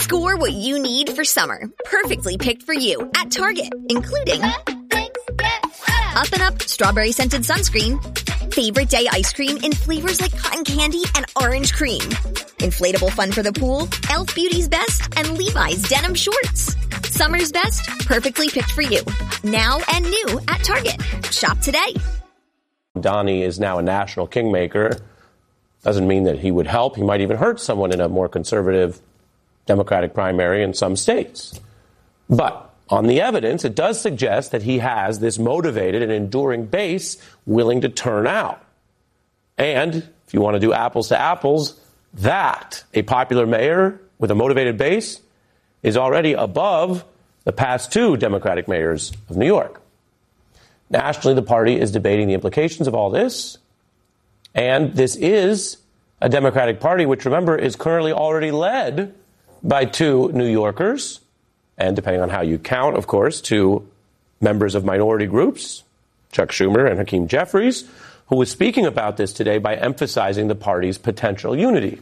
Score what you need for summer, perfectly picked for you at Target, including Up and Up strawberry scented sunscreen, favorite day ice cream in flavors like cotton candy and orange cream, inflatable fun for the pool, Elf Beauty's Best, and Levi's denim shorts. Summer's best, perfectly picked for you. Now and new at Target. Shop today. Donnie is now a national kingmaker. Doesn't mean that he would help. He might even hurt someone in a more conservative Democratic primary in some states. But on the evidence, it does suggest that he has this motivated and enduring base willing to turn out. And if you want to do apples to apples, that a popular mayor with a motivated base is already above the past two Democratic mayors of New York. Nationally, the party is debating the implications of all this. And this is a Democratic Party, which, remember, is currently already led by two New Yorkers, and depending on how you count, of course, two members of minority groups, Chuck Schumer and Hakeem Jeffries, who was speaking about this today by emphasizing the party's potential unity.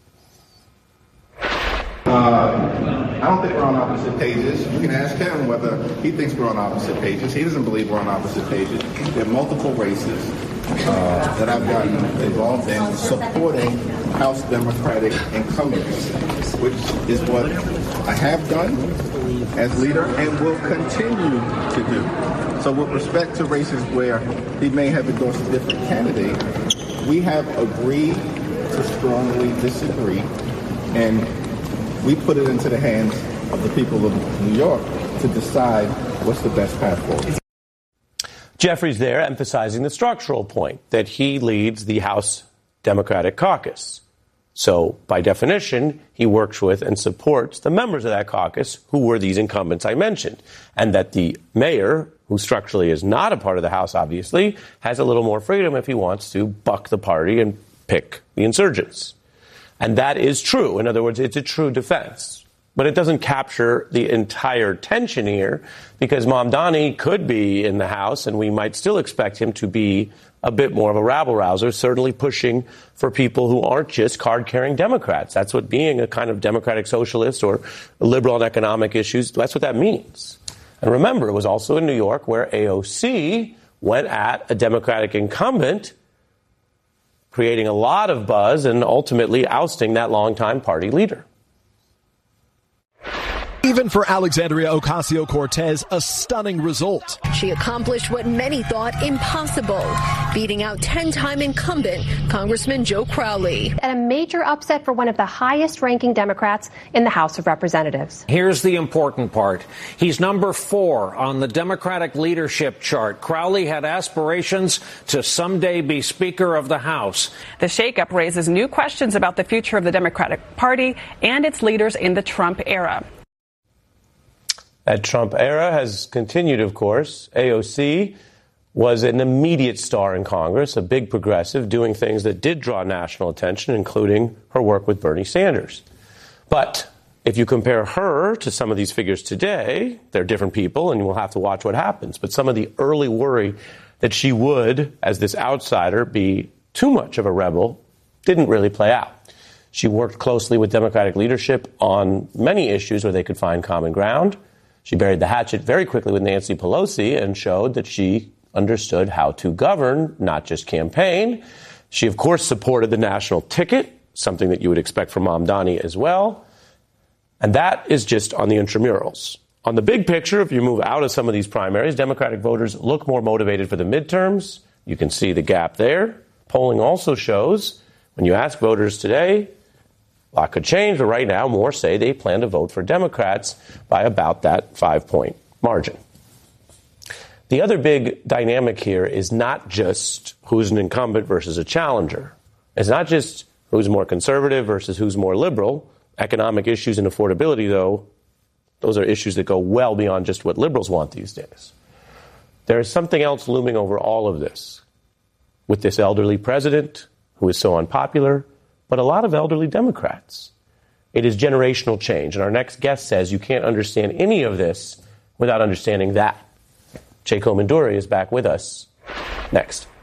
I don't think we're on opposite pages. You can ask him whether he thinks we're on opposite pages. He doesn't believe we're on opposite pages. There are multiple races that I've gotten involved in supporting House Democratic incumbents, which is what I have done as leader and will continue to do. So with respect to races where he may have endorsed a different candidate, we have agreed to strongly disagree, and we put it into the hands of the people of New York to decide what's the best path forward. Jeffries there emphasizing the structural point that he leads the House Democratic Caucus. So, by definition, he works with and supports the members of that caucus who were these incumbents I mentioned. And that the mayor, who structurally is not a part of the House, obviously, has a little more freedom if he wants to buck the party and pick the insurgents. And that is true. In other words, it's a true defense. But it doesn't capture the entire tension here, because Mamdani could be in the House, and we might still expect him to be a bit more of a rabble-rouser, certainly pushing for people who aren't just card-carrying Democrats. That's what being a kind of democratic socialist or liberal on economic issues, that's what that means. And remember, it was also in New York where AOC went at a Democratic incumbent, creating a lot of buzz and ultimately ousting that longtime party leader. Even for Alexandria Ocasio-Cortez, a stunning result. She accomplished what many thought impossible, beating out 10-time incumbent Congressman Joe Crowley. And a major upset for one of the highest-ranking Democrats in the House of Representatives. Here's the important part. He's number 4 on the Democratic leadership chart. Crowley had aspirations to someday be Speaker of the House. The shakeup raises new questions about the future of the Democratic Party and its leaders in the Trump era. That Trump era has continued, of course. AOC was an immediate star in Congress, a big progressive, doing things that did draw national attention, including her work with Bernie Sanders. But if you compare her to some of these figures today, they're different people, and we'll have to watch what happens. But some of the early worry that she would, as this outsider, be too much of a rebel didn't really play out. She worked closely with Democratic leadership on many issues where they could find common ground. She buried the hatchet very quickly with Nancy Pelosi and showed that she understood how to govern, not just campaign. She, of course, supported the national ticket, something that you would expect from Mamdani as well. And that is just on the intramurals. On the big picture, if you move out of some of these primaries, Democratic voters look more motivated for the midterms. You can see the gap there. Polling also shows, when you ask voters today, a lot could change, but right now more say they plan to vote for Democrats by about that 5-point margin. The other big dynamic here is not just who's an incumbent versus a challenger. It's not just who's more conservative versus who's more liberal. Economic issues and affordability, though, those are issues that go well beyond just what liberals want these days. There is something else looming over all of this. With this elderly president who is so unpopular, but a lot of elderly Democrats. It is generational change. And our next guest says you can't understand any of this without understanding that. Jay Komanduri is back with us next.